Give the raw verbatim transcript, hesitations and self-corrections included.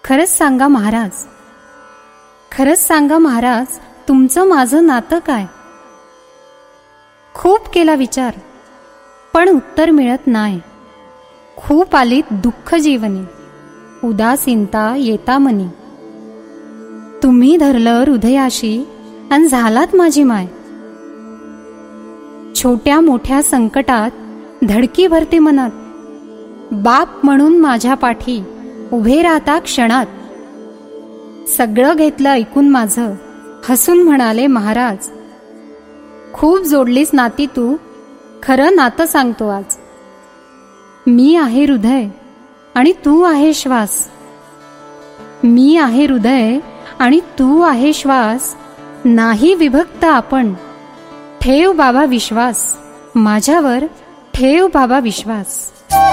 खरंच सांगा महाराज, खरंच सांगा महाराज, तुमचं माझं नातं काय? खूप केला विचार, पण उत्तर मिळत नाही. खूप आलीत दुःख जीवनी, उदासीनता येता मनी. तुम्ही धरलं हृदयाशी अन झालात माझी माय. छोट्या मोठ्या संकटात धडकी भरते मनात. बाप म्हणून माझ्या पाठी उभे राहता क्षणात. सगळं घेतलं ऐकून माझं, हसून म्हणाले महाराज, खूप जोडलीस नाती तू, खरं नातं सांगतो आज. मी आहे हृदय आणि तू आहे श्वास. मी आहे हृदय आणि तू आहे श्वास. नाही विभक्त आपण, ठेव बाबा विश्वास. माझ्यावर ठेव बाबा विश्वास.